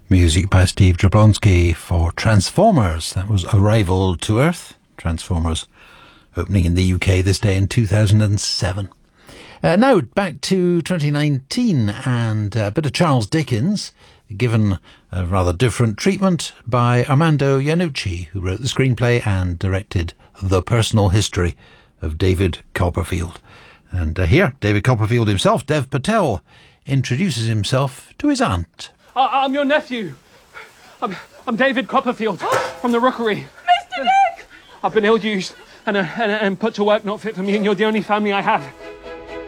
Music by Steve Jablonski for Transformers. That was Arrival to Earth. Transformers opening in the UK this day in 2007. Now back to 2019 and a bit of Charles Dickens, given a rather different treatment by Armando Iannucci, who wrote the screenplay and directed The Personal History of David Copperfield. And here, David Copperfield himself, Dev Patel, introduces himself to his aunt. I'm your nephew. I'm David Copperfield from the Rookery. Mr. Nick! I've been ill-used and put to work not fit for me, and you're the only family I have.